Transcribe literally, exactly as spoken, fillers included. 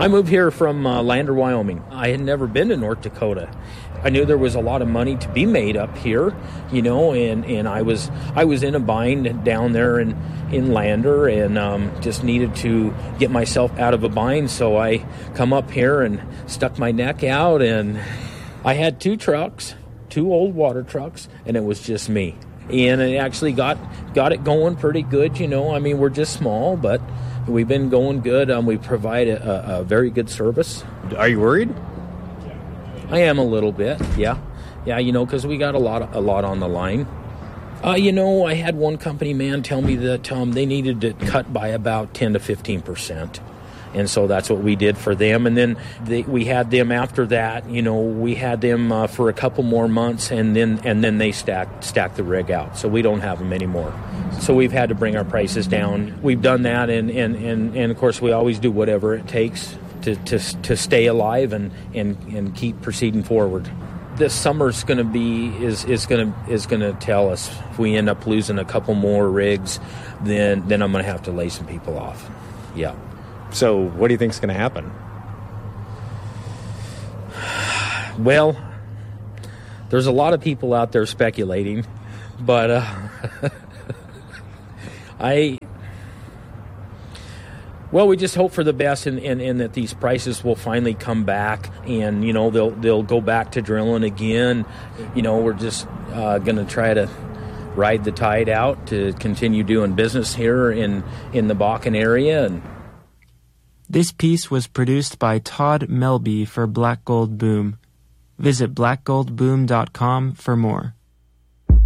I moved here from uh, Lander, Wyoming. I had never been to North Dakota. I knew there was a lot of money to be made up here, you know, and, and I was I was in a bind down there in, in Lander, and um, just needed to get myself out of a bind. So I come up here and stuck my neck out, and I had two trucks, two old water trucks, and it was just me. And it actually got got it going pretty good, you know. I mean, we're just small, but we've been going good. Um, we provide a, a very good service. Are you worried? I am a little bit, yeah. Yeah, you know, because we got a lot a lot on the line. Uh, you know, I had one company man tell me that um, they needed to cut by about ten to fifteen percent. And so that's what we did for them. And then they, we had them after that, you know, we had them uh, for a couple more months, and then and then they stacked, stacked the rig out. So we don't have them anymore. So we've had to bring our prices down. We've done that, and, and, and, and of course, we always do whatever it takes to, to, to stay alive and, and, and keep proceeding forward. This summer's going to be is is going to is going to tell us. If we end up losing a couple more rigs, then then I'm going to have to lay some people off. Yeah. So what do you think is going to happen? Well, there's a lot of people out there speculating, but uh, I, well, we just hope for the best, and, and, and that these prices will finally come back, and, you know, they'll they'll go back to drilling again. You know, we're just uh, going to try to ride the tide out to continue doing business here in, in the Bakken area. And this piece was produced by Todd Melby for Black Gold Boom. Visit black gold boom dot com for more.